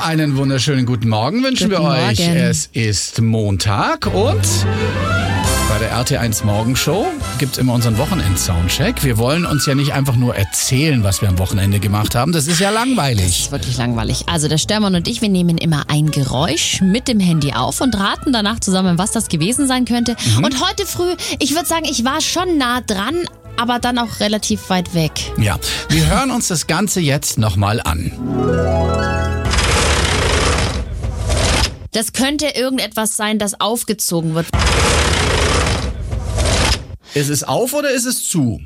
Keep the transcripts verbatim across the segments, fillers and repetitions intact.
einen wunderschönen guten Morgen wünschen Guten wir euch. Morgen. Es ist Montag und bei der R T eins Morgenshow gibt's immer unseren Wochenend-Soundcheck. Wir wollen uns ja nicht einfach nur erzählen, was wir am Wochenende gemacht haben. Das ist ja Das langweilig. ist wirklich langweilig. Also der Störmann und ich, wir nehmen immer ein Geräusch mit dem Handy auf und raten danach zusammen, was das gewesen sein könnte. Mhm. Und heute früh, ich würde sagen, ich war schon nah dran, aber dann auch relativ weit weg. Ja, wir hören uns das Ganze jetzt nochmal an. Das könnte irgendetwas sein, das aufgezogen wird. Ist es auf oder ist es zu?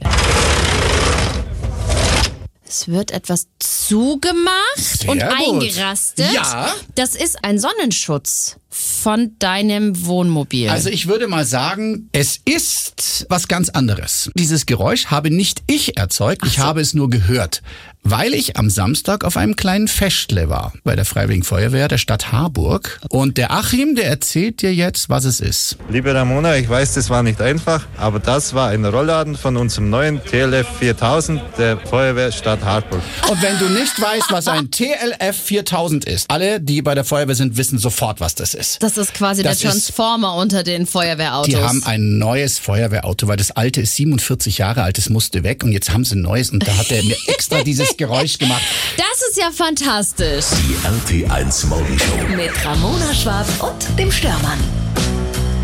Es wird etwas zugemacht Sehr und gut. eingerastet. Ja. Das ist ein Sonnenschutz von deinem Wohnmobil. Also ich würde mal sagen, es ist was ganz anderes. Dieses Geräusch habe nicht ich erzeugt, ich so. habe es nur gehört, weil ich am Samstag auf einem kleinen Festle war bei der Freiwilligen Feuerwehr der Stadt Harburg. Und der Achim, der erzählt dir jetzt, was es ist. Liebe Ramona, ich weiß, das war nicht einfach, aber das war ein Rollladen von unserem neuen T L F viertausend der Feuerwehr Stadt Harburg. Und wenn du nicht weißt, was ein T L F viertausend ist, alle, die bei der Feuerwehr sind, wissen sofort, was das ist. das ist quasi Das der ist- Transformer unter den Feuerwehrautos. Die haben ein neues Feuerwehrauto, weil das alte ist siebenundvierzig Jahre alt, das musste weg und jetzt haben sie ein neues und da hat er mir extra dieses Geräusch gemacht. Das ist ja fantastisch. Die R T eins Morgenshow. Mit Ramona Schwarz und dem Störmann.